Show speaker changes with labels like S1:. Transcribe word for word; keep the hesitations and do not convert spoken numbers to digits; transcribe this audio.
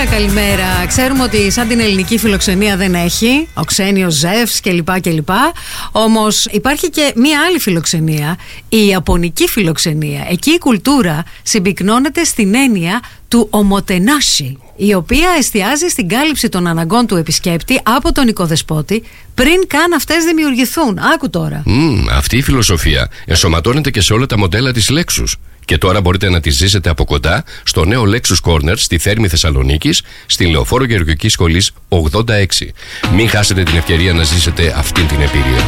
S1: Καλημέρα, καλημέρα. Ξέρουμε ότι σαν την ελληνική φιλοξενία δεν έχει, ο ξένιος Ζεύς κλπ. κλπ. Όμως υπάρχει και μία άλλη φιλοξενία, η ιαπωνική φιλοξενία. Εκεί η κουλτούρα συμπυκνώνεται στην έννοια του ομοτενάσι, η οποία εστιάζει στην κάλυψη των αναγκών του επισκέπτη από τον οικοδεσπότη πριν καν αυτές δημιουργηθούν. Άκου τώρα.
S2: Mm, αυτή η φιλοσοφία ενσωματώνεται και σε όλα τα μοντέλα της Lexus. Και τώρα μπορείτε να τη ζήσετε από κοντά στο νέο Lexus Corner στη Θέρμη Θεσσαλονίκης, στη Λεωφόρο Γεωργικής Σχολής ογδόντα έξι. Μην χάσετε την ευκαιρία να ζήσετε αυτή την εμπειρία.